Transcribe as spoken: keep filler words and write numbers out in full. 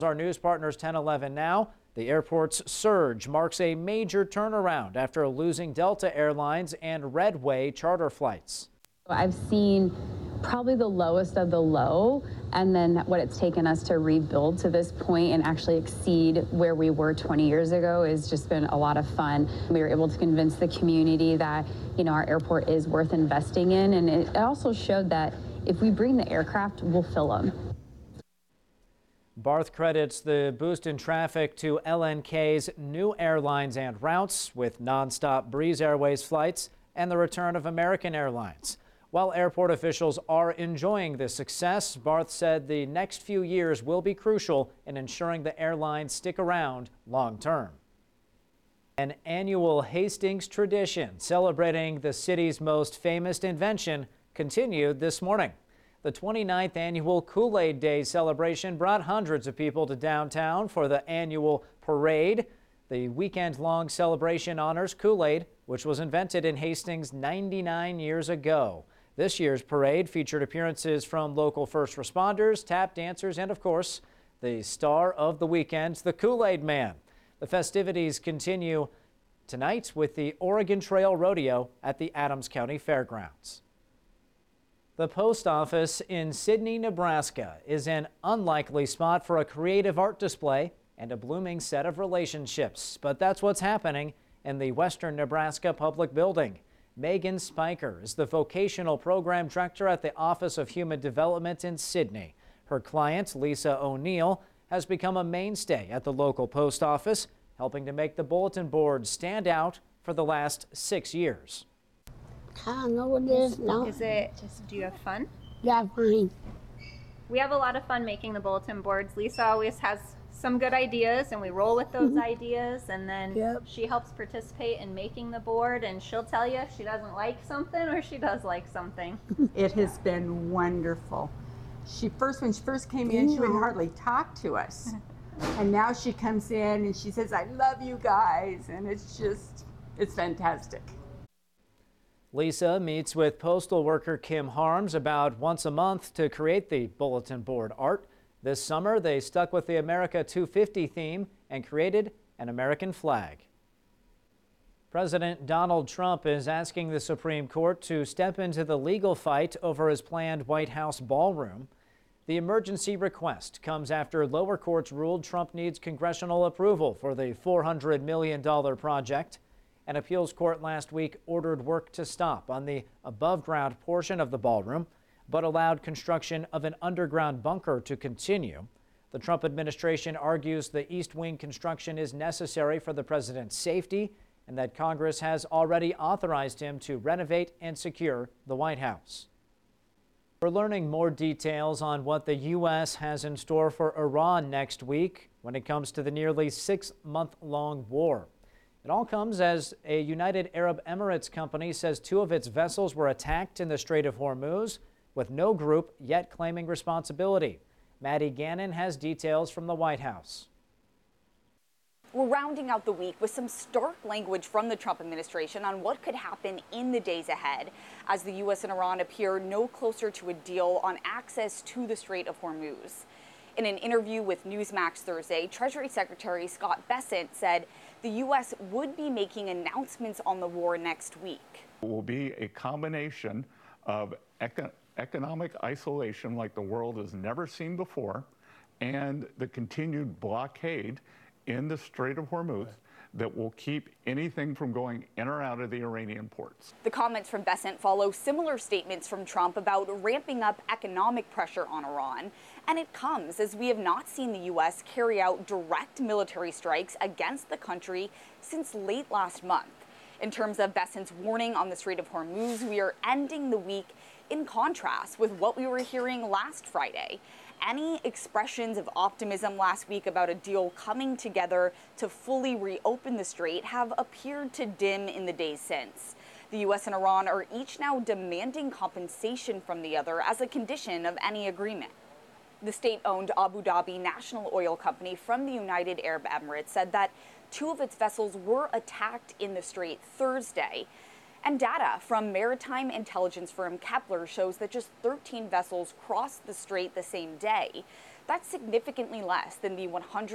Our news partners ten eleven now. The airport's surge marks a major turnaround after losing Delta Airlines and Redway charter flights. I've seen probably the lowest of the low, and then what it's taken us to rebuild to this point and actually exceed where we were twenty years ago has just been a lot of fun. We were able to convince the community that, you know, our airport is worth investing in, and it also showed that if we bring the aircraft, we'll fill them. Barth credits the boost in traffic to L N K's new airlines and routes with nonstop Breeze Airways flights and the return of American Airlines. While airport officials are enjoying this success, Barth said the next few years will be crucial in ensuring the airlines stick around long term. An annual Hastings tradition celebrating the city's most famous invention continued this morning. The twenty-ninth annual Kool-Aid Day celebration brought hundreds of people to downtown for the annual parade. The weekend-long celebration honors Kool-Aid, which was invented in Hastings ninety-nine years ago. This year's parade featured appearances from local first responders, tap dancers, and of course, the star of the weekend, the Kool-Aid Man. The festivities continue tonight with the Oregon Trail Rodeo at the Adams County Fairgrounds. The post office in Sidney, Nebraska is an unlikely spot for a creative art display and a blooming set of relationships. But that's what's happening in the Western Nebraska Public Building. Megan Spiker is the vocational program director at the Office of Human Development in Sidney. Her client, Lisa O'Neill, has become a mainstay at the local post office, helping to make the bulletin board stand out for the last six years. I don't know what it is now. Is it just, do you have fun? Yeah, fine. We have a lot of fun making the bulletin boards. Lisa always has some good ideas and we roll with those mm-hmm. ideas, and then yep. she helps participate in making the board, and she'll tell you if she doesn't like something or she does like something. It has been wonderful. She first, when she first came in, she would hardly talk to us. And now she comes in and she says, I love you guys, and it's just, it's fantastic. Lisa meets with postal worker Kim Harms about once a month to create the bulletin board art. This summer, they stuck with the America two fifty theme and created an American flag. President Donald Trump is asking the Supreme Court to step into the legal fight over his planned White House ballroom. The emergency request comes after lower courts ruled Trump needs congressional approval for the four hundred million dollars project. An appeals court last week ordered work to stop on the above-ground portion of the ballroom, but allowed construction of an underground bunker to continue. The Trump administration argues the East Wing construction is necessary for the president's safety and that Congress has already authorized him to renovate and secure the White House. We're learning more details on what the U S has in store for Iran next week when it comes to the nearly six-month-long war. It all comes as a United Arab Emirates company says two of its vessels were attacked in the Strait of Hormuz, with no group yet claiming responsibility. Maddie Gannon has details from the White House. We're rounding out the week with some stark language from the Trump administration on what could happen in the days ahead as the U S and Iran appear no closer to a deal on access to the Strait of Hormuz. In an interview with Newsmax Thursday, Treasury Secretary Scott Bessent said the U S would be making announcements on the war next week. It will be a combination of eco- economic isolation like the world has never seen before, and the continued blockade in the Strait of Hormuz that will keep anything from going in or out of the Iranian ports. The comments from Bessent follow similar statements from Trump about ramping up economic pressure on Iran. And it comes as we have not seen the U S carry out direct military strikes against the country since late last month. In terms of Bessent's warning on the Strait of Hormuz, we are ending the week in contrast with what we were hearing last Friday. Any expressions of optimism last week about a deal coming together to fully reopen the strait have appeared to dim in the days since. The U S and Iran are each now demanding compensation from the other as a condition of any agreement. The state-owned Abu Dhabi National Oil Company from the United Arab Emirates said that two of its vessels were attacked in the strait Thursday. And data from maritime intelligence firm Kepler shows that just thirteen vessels crossed the strait the same day. That's significantly less than the one hundred